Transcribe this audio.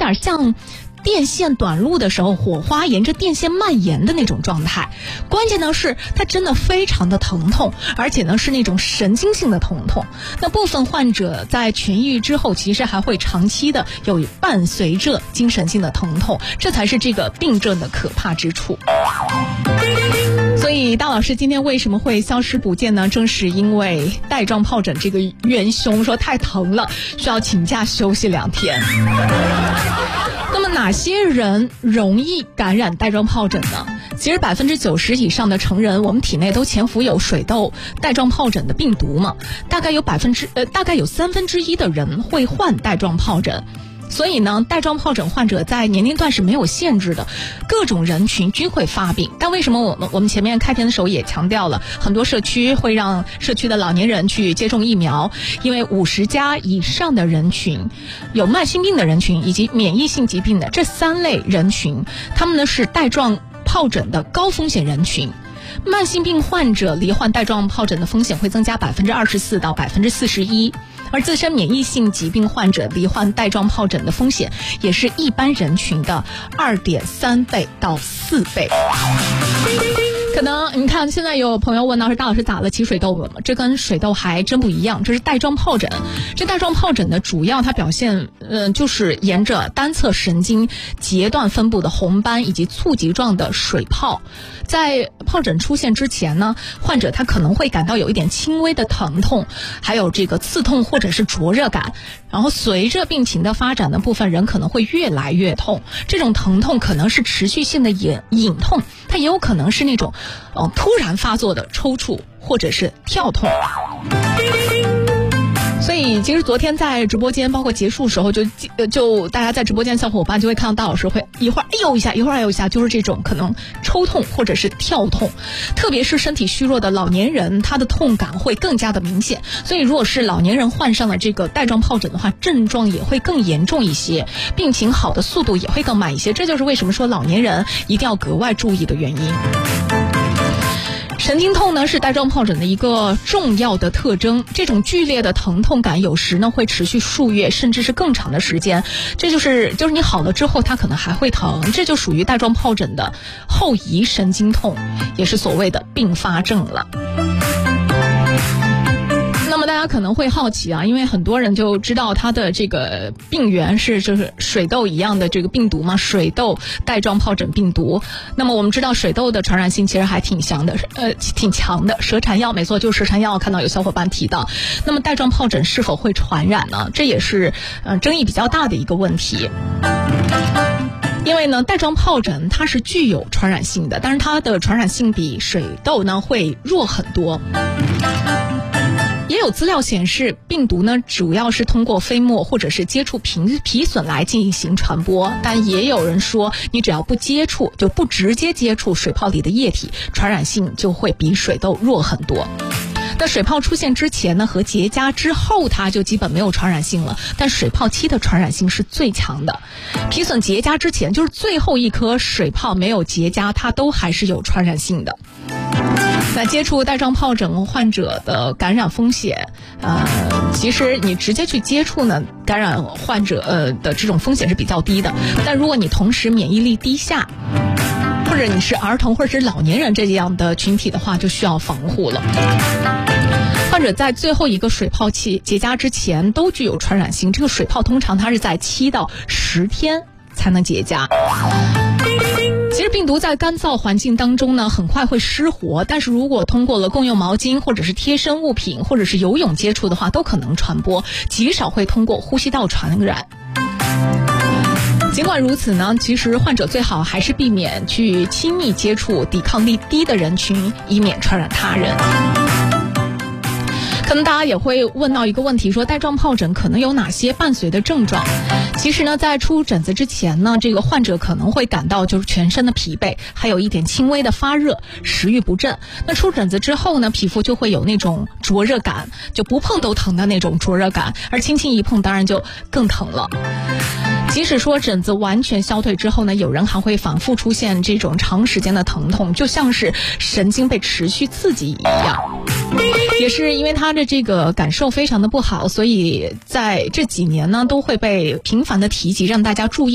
点像电线短路的时候，火花沿着电线蔓延的那种状态。关键呢是它真的非常的疼痛，而且呢是那种神经性的疼痛。那部分患者在痊愈之后，其实还会长期的有伴随着精神性的疼痛，这才是这个病症的可怕之处。所以大老师今天为什么会消失不见呢？正是因为带状疱疹这个元凶说太疼了，需要请假休息2天。那么哪些人容易感染带状疱疹呢？其实90%以上的成人，我们体内都潜伏有水痘带状疱疹的病毒嘛，大概有1/3的人会患带状疱疹。所以呢，带状疱疹患者在年龄段是没有限制的，各种人群均会发病。但为什么我们前面开篇的时候也强调了，很多社区会让社区的老年人去接种疫苗，因为50+以上的人群，有慢性病的人群以及免疫性疾病的这3类人群，他们呢是带状疱疹的高风险人群。慢性病患者罹患带状疱疹的风险会增加24%到41%，而自身免疫性疾病患者罹患带状疱疹的风险也是一般人群的2.3倍到4倍。可能你看现在有朋友问到是大老师打了起水痘了吗？这跟水痘还真不一样，这是带状疱疹。这带状疱疹呢，主要它表现就是沿着单侧神经节段分布的红斑以及簇集状的水泡。在疱疹出现之前呢，患者他可能会感到有一点轻微的疼痛，还有这个刺痛或者是灼热感，然后随着病情的发展呢，部分人可能会越来越痛。这种疼痛可能是持续性的隐痛，它也有可能是那种突然发作的抽搐或者是跳痛。所以其实昨天在直播间包括结束的时候就大家在直播间小伙伴就会看到大老师会一会儿哎呦一下，一会儿哎呦一下，就是这种可能抽痛或者是跳痛。特别是身体虚弱的老年人，他的痛感会更加的明显。所以如果是老年人患上了这个带状疱疹的话，症状也会更严重一些，病情好的速度也会更慢一些。这就是为什么说老年人一定要格外注意的原因。神经痛呢是带状疱疹的一个重要的特征，这种剧烈的疼痛感有时呢会持续数月甚至是更长的时间，这就是你好了之后它可能还会疼，这就属于带状疱疹的后遗神经痛，也是所谓的并发症了。那么大家可能会好奇啊，因为很多人就知道它的这个病源是就是水痘一样的这个病毒嘛，水痘带状疱疹病毒。那么我们知道水痘的传染性其实还挺强的，蛇缠药，没错，就是蛇缠药。看到有小伙伴提到，那么带状疱疹是否会传染呢？这也是争议比较大的一个问题。因为呢，带状疱疹它是具有传染性的，但是它的传染性比水痘呢会弱很多。也有资料显示，病毒呢主要是通过飞沫或者是接触皮损来进行传播，但也有人说，你只要不直接接触水泡里的液体，传染性就会比水痘弱很多。那水泡出现之前呢和结痂之后，它就基本没有传染性了，但水泡期的传染性是最强的。皮损结痂之前，就是最后一颗水泡没有结痂，它都还是有传染性的。那接触带状疱疹患者的感染风险，其实你直接去接触呢，感染患者的这种风险是比较低的。但如果你同时免疫力低下，或者你是儿童或者是老年人这样的群体的话，就需要防护了。患者在最后一个水泡期结痂之前都具有传染性，这个水泡通常它是在7到10天才能结痂。其实病毒在干燥环境当中呢，很快会失活，但是如果通过了共用毛巾或者是贴身物品或者是游泳接触的话，都可能传播，极少会通过呼吸道传染。尽管如此呢，其实患者最好还是避免去亲密接触抵抗力低的人群，以免传染他人。可能大家也会问到一个问题，说带状疱疹可能有哪些伴随的症状？其实呢，在出疹子之前呢，这个患者可能会感到就是全身的疲惫，还有一点轻微的发热，食欲不振。那出疹子之后呢，皮肤就会有那种灼热感，就不碰都疼的那种灼热感，而轻轻一碰当然就更疼了。即使说疹子完全消退之后呢，有人还会反复出现这种长时间的疼痛，就像是神经被持续刺激一样。也是因为他的这个感受非常的不好，所以在这几年呢都会被频繁的提及，让大家注意。